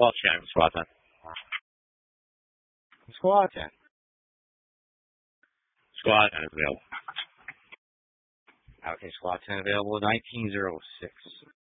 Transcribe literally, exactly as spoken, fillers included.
Well, Shannon, squad ten. Squad ten. Squad ten is available. Okay, squad ten available, nineteen oh six.